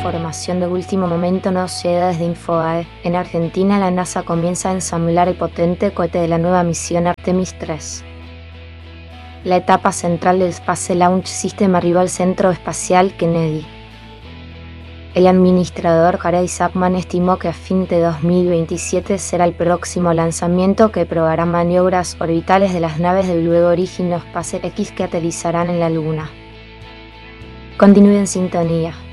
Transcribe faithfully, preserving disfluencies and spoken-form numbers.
información de último momento nos llega desde Infobae. En Argentina, la NASA comienza a ensamblar el potente cohete de la nueva misión Artemis tres. La etapa central del Space Launch System arribó al Centro Espacial Kennedy. El administrador Gary Chapman estimó que a fin de dos mil veintisiete será el próximo lanzamiento que probará maniobras orbitales de las naves del Blue Origin o SpaceX que aterrizarán en la Luna. Continúe en sintonía.